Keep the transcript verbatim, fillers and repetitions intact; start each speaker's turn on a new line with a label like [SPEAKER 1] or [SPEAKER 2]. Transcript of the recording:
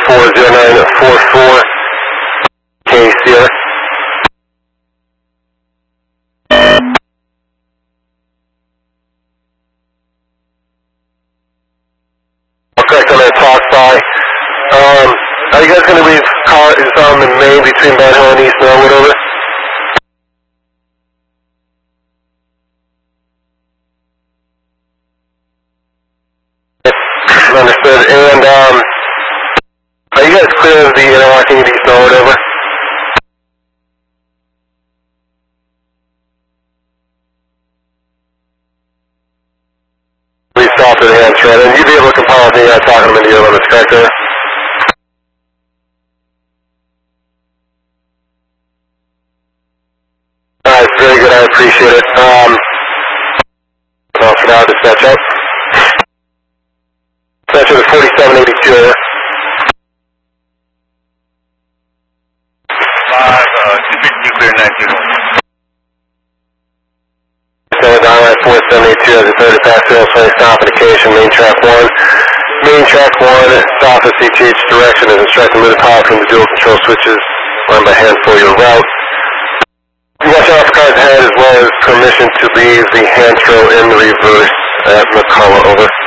[SPEAKER 1] four zero nine four four, K Sierra. Correct on that talk by. Um, are you guys going to leave cars on the main between Van Hill and East Norwood, over? Understood. And, um, are you guys clear of the interlocking at East Norwood, over? Please stop at the hand shred, and you'd be able to compile with me uh, talking them into your limits, correct, over? Alright, very good, I appreciate it. Um, well, for now, dispatch up. Dispatch over forty-seven eighty-two, over.
[SPEAKER 2] Five, uh, two clear nineteen.
[SPEAKER 1] Seven Diamond four seven eight two as a third pass rail swing stop indication, main track one. Main track one, stop at C T H direction is instructed move the power from the dual control switches run by hand for your route. Watch out for cars ahead as well as permission to leave the hand throw in reverse at McCullough, over.